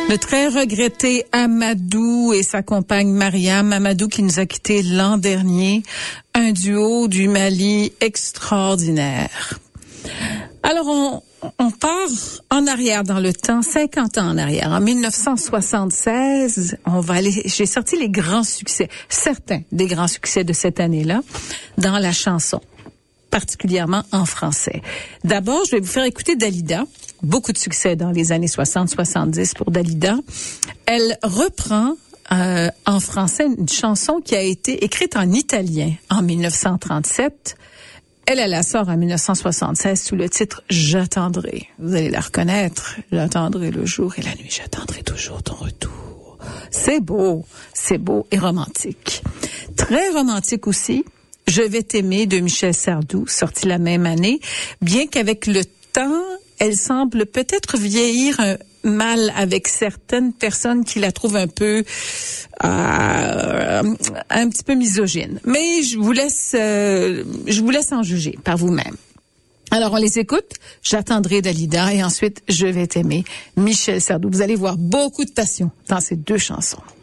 Le très regretté Amadou et sa compagne Mariam. Amadou qui nous a quittés l'an dernier. Un duo du Mali extraordinaire. Alors, on part en arrière dans le temps, 50 ans en arrière. En 1976, j'ai sorti les grands succès, certains des grands succès de cette année-là, dans la chanson, particulièrement en français. D'abord, je vais vous faire écouter Dalida. Beaucoup de succès dans les années 60-70 pour Dalida. Elle reprend en français une chanson qui a été écrite en italien en 1937. Elle la sort en 1976 sous le titre « J'attendrai ». Vous allez la reconnaître. « J'attendrai le jour et la nuit, j'attendrai toujours ton retour ». C'est beau et romantique. Très romantique aussi, « Je vais t'aimer » de Michel Sardou, sorti la même année, bien qu'avec le temps, elle semble peut-être vieillir mal avec certaines personnes qui la trouvent un petit peu misogyne. Mais je vous laisse en juger par vous-même. Alors on les écoute. J'attendrai Dalida et ensuite Je vais t'aimer, Michel Sardou. Vous allez voir beaucoup de passion dans ces deux chansons.